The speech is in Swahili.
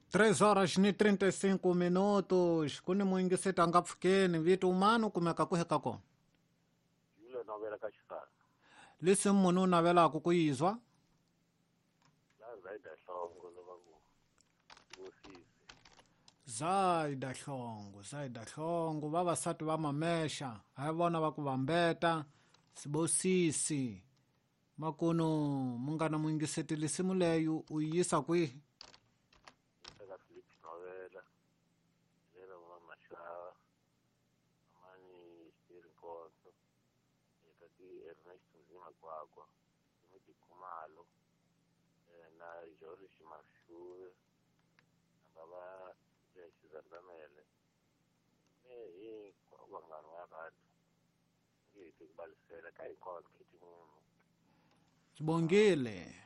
3 horas e 35 minutos. Kuni muingisita ngapfukeni vitu umanu kumeka kuheka ko. Yule novela kachisana. Lisi munu navela kukuyizwa. La zaida hlongo lobaku. Ngosisi. Zaida hlongo. Vavasati va mamesha. Hayavona va kuvambeta. Sibosisi. Makuno mungana muingisiti lisimu leyu uyisa kwihi. Ntaka Philip novela. Lela umamashawa. Amani Stiri Nkonso. Kati Ernest Nzima Kwakwa. Imiti Kumalo. Na George Mashure. Baba Jeshi Zandamele. Hii kwa ngano wakati. Ngithi kubalisela kayikhona kithi munhu. Sibongile.